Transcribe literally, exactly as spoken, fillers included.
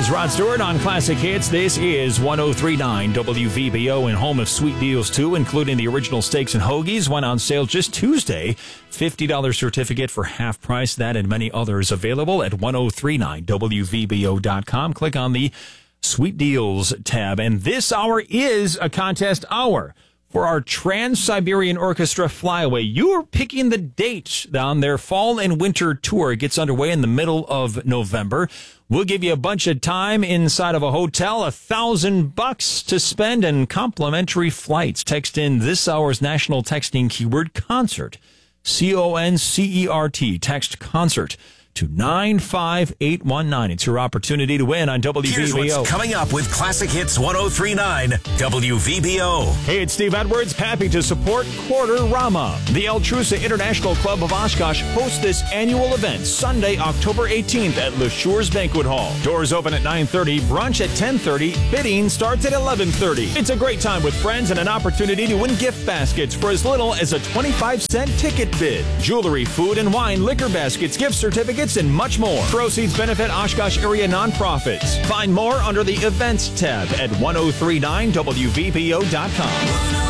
is Rod Stewart on Classic Hits. This is one oh three point nine W V B O and home of sweet deals, too, including the original steaks and hoagies. Went on sale just Tuesday. fifty dollars certificate for half price. That and many others available at ten thirty-nine W V B O dot com. Click on the Sweet Deals tab. And this hour is a contest hour for our Trans-Siberian Orchestra Flyaway. You're picking the date on their fall and winter tour. It gets underway in the middle of November. We'll give you a bunch of time inside of a hotel, a thousand bucks to spend, and complimentary flights. Text in this hour's national texting keyword concert. C O N C E R T. Text concert to nine five eight one nine. It's your opportunity to win on W V B O. Here's what's coming up with Classic Hits ten thirty-nine W V B O. Hey, it's Steve Edwards, happy to support Quarter-Rama. The El Trusa International Club of Oshkosh hosts this annual event Sunday, October eighteenth at Le Sure's Banquet Hall. Doors open at nine thirty, brunch at ten thirty, bidding starts at eleven thirty. It's a great time with friends and an opportunity to win gift baskets for as little as a twenty-five cent ticket bid. Jewelry, food and wine, liquor baskets, gift certificates, and much more. Proceeds benefit Oshkosh area nonprofits. Find more under the Events tab at ten thirty-nine W V B O dot com.